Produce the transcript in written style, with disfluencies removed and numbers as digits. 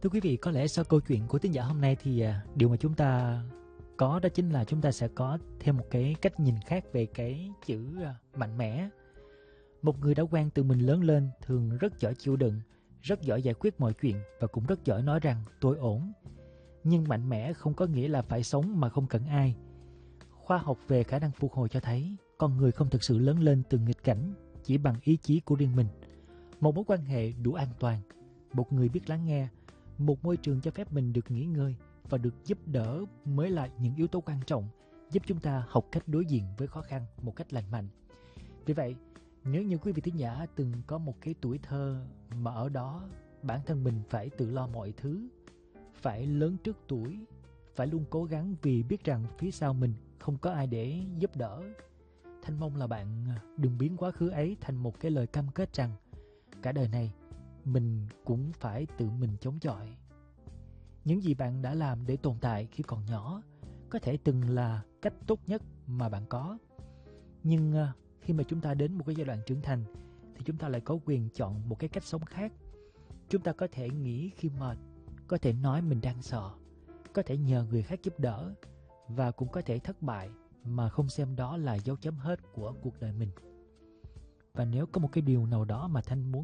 Thưa quý vị, có lẽ sau câu chuyện của tín giả hôm nay thì điều mà chúng ta có đó chính là chúng ta sẽ có thêm một cái cách nhìn khác về cái chữ mạnh mẽ. Một người đã quen tự mình lớn lên thường rất giỏi chịu đựng, rất giỏi giải quyết mọi chuyện và cũng rất giỏi nói rằng tôi ổn. Nhưng mạnh mẽ không có nghĩa là phải sống mà không cần ai. Khoa học về khả năng phục hồi cho thấy con người không thực sự lớn lên từ nghịch cảnh chỉ bằng ý chí của riêng mình. Một mối quan hệ đủ an toàn, một người biết lắng nghe, một môi trường cho phép mình được nghỉ ngơi và được giúp đỡ mới là những yếu tố quan trọng giúp chúng ta học cách đối diện với khó khăn một cách lành mạnh. Vì vậy, nếu như quý vị thính giả từng có một cái tuổi thơ mà ở đó bản thân mình phải tự lo mọi thứ, phải lớn trước tuổi, phải luôn cố gắng vì biết rằng phía sau mình không có ai để giúp đỡ, Thanh mong là bạn đừng biến quá khứ ấy thành một cái lời cam kết rằng cả đời này mình cũng phải tự mình chống chọi. Những gì bạn đã làm để tồn tại khi còn nhỏ có thể từng là cách tốt nhất mà bạn có. Nhưng khi mà chúng ta đến một cái giai đoạn trưởng thành thì chúng ta lại có quyền chọn một cái cách sống khác. Chúng ta có thể nghĩ khi mệt, có thể nói mình đang sợ, có thể nhờ người khác giúp đỡ và cũng có thể thất bại mà không xem đó là dấu chấm hết của cuộc đời mình. Và nếu có một cái điều nào đó mà Thanh muốn